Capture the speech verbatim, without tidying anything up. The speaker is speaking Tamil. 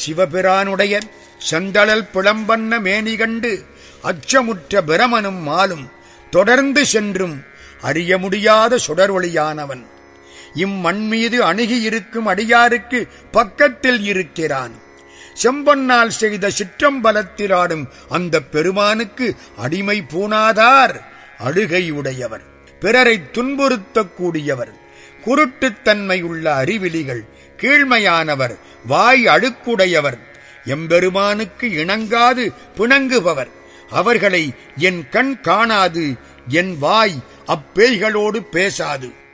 சிவபிரானுடைய செந்தழல் பிளம்பண்ண மேனி கண்டு அச்சமுற்ற பிரமனும் மாலும் தொடர்ந்து சென்றும் அறிய முடியாத சுடரொளியானவன் இம்மண்மீது அணுகியிருக்கும் அடியாருக்கு பக்கத்தில் இருக்கிறான். செம்பொன்னால் செய்த சிற்றம்பலத்திலாடும் அந்த பெருமானுக்கு அடிமை பூணாதார் அழுகையுடையவர், பிறரை துன்புறுத்தக்கூடியவர், குருட்டுத்தன்மை உள்ள அறிவிலிகள், கீழ்மையானவர், வாய் அழுக்குடையவர், எம்பெருமானுக்கு இணங்காது பிணங்குபவர். அவர்களை என் கண் காணாது, என் வாய் அப்பேய்களோடு பேசாது.